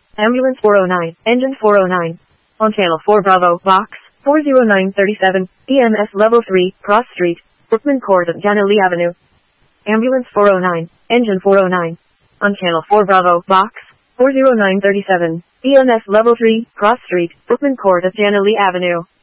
Ambulance 409, Engine 409. On Channel 4 Bravo, Box 40937, EMS Level 3, Cross Street, Brookman Court at Janely Avenue. Ambulance 409, Engine 409. On Channel 4 Bravo, Box 40937, EMS Level 3, Cross Street, Brookman Court at Janely Avenue.